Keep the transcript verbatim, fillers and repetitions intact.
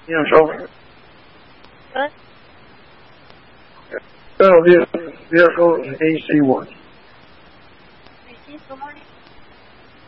You know, so. What? Oh, vehicle, A C one. Receive, good morning.